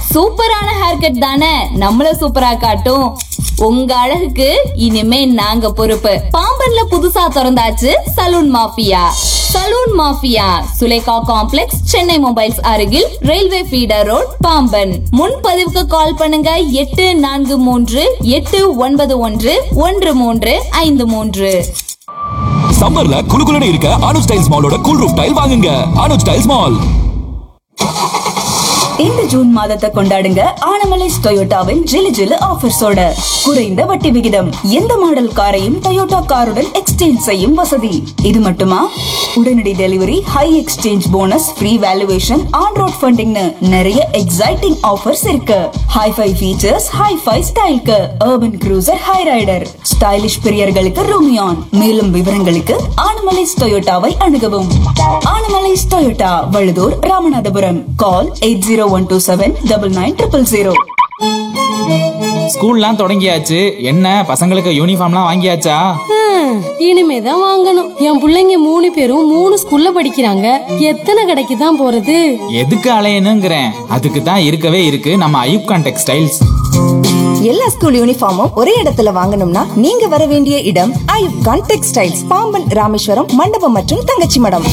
சூப்பரான hair cut தானே நம்மள சூப்பரா காட்டும். உங்க அழகுக்கு இனிமே நாங்க பொறுப்பு. பாம்பன்ல புதுசா திறந்தாச்சு salon mafia. Salon mafia Sulekha complex, Chennai mobiles அருகில், ரயில்வே ஃபீடர் ரோட், பாம்பன். முன்பதிவுக்கு கால் பண்ணுங்க 8438911353. சம்மர்ல குளுகுலுன்னு இருக்க Anuj tiles மாலோட cool roof tail வாங்குங்க. Anuj tiles mall. இந்த ஜூன் மாதத்தை கொண்டாடுங்க ஆனமலைஸ் டொயோட்டாவின் ஜிலு ஜிலு ஆஃபர்ஸோட. குறைந்த வட்டி விகிதம், எந்த மாடல் காரையும் டொயோட்டா காருடன் எக்ஸ்சேஞ்ச் செய்யும் வசதி. இது மட்டுமா, உடனடி delivery, high exchange bonus, free valuation, on road ஃபண்டிங்னு நிறைய எக்ஸைட்டிங் ஆஃபர்ஸ் இருக்கு. Hi-fi features, hi-fi ஸ்டைல்க்கு urban cruiser, high rider, stylish பிரியர்களுக்கு Rumion. மேலும் விவரங்களுக்கு ஆனமலைஸ் டொயோட்டாவை அணுகவும். ஆனமலைஸ் டொயோட்டா, வழுதூர், ராமநாதபுரம். கால் 8012799900. ஸ்கூல்லாம் தொடங்கியாச்சு. என்ன பசங்களுக்கு யூனிஃபார்ம்லாம் வாங்கியாச்சா? இனிமேதான் வாங்கணும். என் பிள்ளைங்க 3 பேரும் 3 ஸ்கூல்ல படிக்கிறாங்க. எத்தனை கடைக்கு தான் போறது? எதுக்கு அலையணுங்கிறேன். அதுக்கு தான் இருக்கவே இருக்கு நம்ம ஐயூப்கான் டெக்ஸ்டைல்ஸ். எல்லா ஸ்கூல் யூனிஃபார்மும் ஒரே இடத்துல வாங்கணும்னா நீங்க வர வேண்டிய இடம் ஐயூப்கான் டெக்ஸ்டைல்ஸ், பாம்பன், ராமேஸ்வரம், மண்டபம் மற்றும் தங்கச்சி மடம்.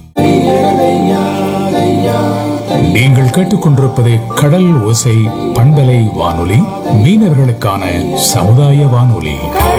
நீங்கள் கேட்டுக்கொண்டிருப்பது கடல் ஓசை பண்பலை வானொலி, மீனவர்களுக்கான சமுதாய வானொலி.